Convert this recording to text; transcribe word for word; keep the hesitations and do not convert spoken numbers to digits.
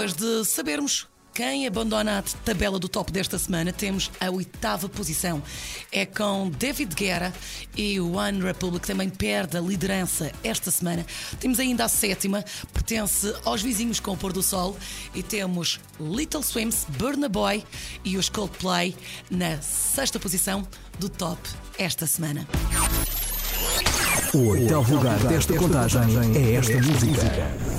Depois de sabermos quem abandona a tabela do top desta semana, temos a oitava posição. É com David Guetta e o One Republic, também perde a liderança esta semana. Temos ainda a sétima, pertence aos vizinhos com o pôr do sol, e temos Little Swims, Burna Boy e os Coldplay na sexta posição do top esta semana. O oitavo lugar desta contagem é esta música.